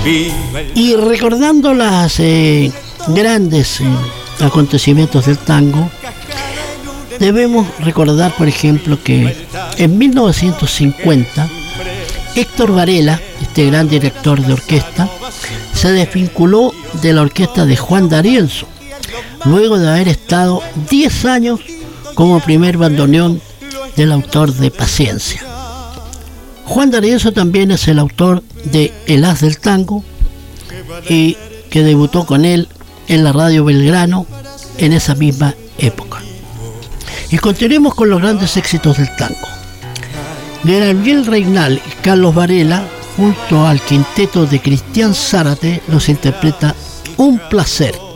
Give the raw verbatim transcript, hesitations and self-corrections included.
Y recordando las eh, grandes eh, acontecimientos del tango, debemos recordar, por ejemplo, que en mil novecientos cincuenta Héctor Varela, este gran director de orquesta, se desvinculó de la orquesta de Juan D'Arienzo, luego de haber estado diez años como primer bandoneón del autor de Paciencia. Juan D'Arienzo también es el autor de El Haz del Tango, y que debutó con él en la Radio Belgrano en esa misma época. Y continuemos con los grandes éxitos del tango. Gabriel Reynal y Carlos Varela, junto al quinteto de Cristian Zárate, nos interpreta Un Placer.